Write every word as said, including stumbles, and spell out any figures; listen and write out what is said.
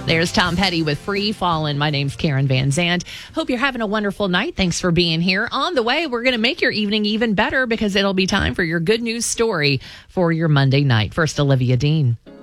There's Tom Petty with Free Fallin'. My name's Karen Van Zandt. Hope you're having a wonderful night. Thanks for being here. On the way, we're going to make your evening even better because it'll be time for your good news story for your Monday night. First, Olivia Dean.